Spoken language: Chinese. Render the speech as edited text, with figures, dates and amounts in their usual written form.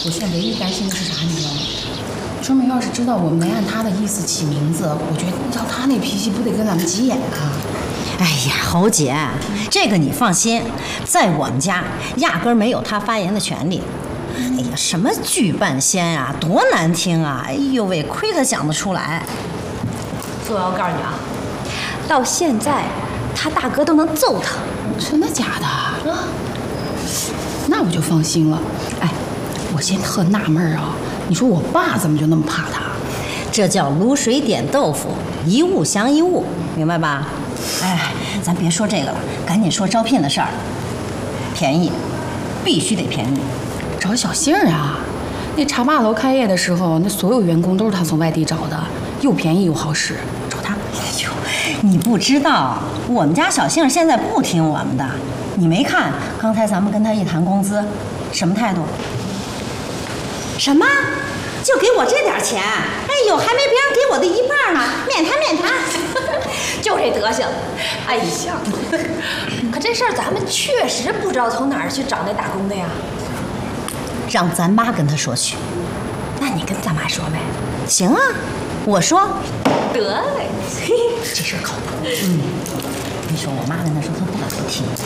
我现在唯一担心的是啥，你知道吗？春梅要是知道我没按她的意思起名字，我觉得照她那脾气，不得跟咱们急眼啊！ 哎呀，侯姐，这个你放心，在我们家压根儿没有她发言的权利。哎呀，什么剧半仙啊，多难听啊！哎呦喂，亏他讲得出来。 所以我告诉你啊，到现在他大哥都能揍他。 真的假的？啊，那我就放心了。哎，我现在特纳闷啊，你说我爸怎么就那么怕他？ 这叫卤水点豆腐，一物降一物，明白吧？哎，咱别说这个了，赶紧说招聘的事儿。便宜，必须得便宜。 找小杏儿啊，那茶吧楼开业的时候，那所有员工都是他从外地找的，又便宜又好使，找他。 哎呦，你不知道，我们家小杏现在不听我们的。你没看刚才咱们跟他一谈工资，什么态度？什么？就给我这点钱？哎呦，还没别人给我的一半呢，免谈免谈。 就这德行，哎呀！可这事儿咱们确实不知道从哪儿去找那打工的呀。 让咱妈跟他说去。 那你跟咱妈说呗。 行啊，我说。 得嘞， 这事靠谱。你说我妈跟他说，他不敢不听。